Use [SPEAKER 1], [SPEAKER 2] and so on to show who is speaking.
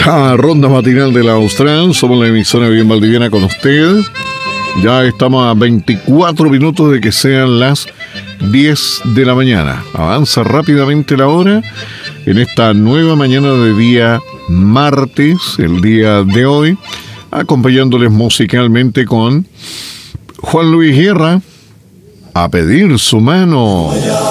[SPEAKER 1] La ronda matinal de la Austral. Somos la emisora Bien Valdiviana con usted. Ya estamos a 24 minutos de que sean las 10 de la mañana. Avanza rápidamente la hora en esta nueva mañana de día martes, el día de hoy, acompañándoles musicalmente con Juan Luis Guerra, A Pedir Su Mano.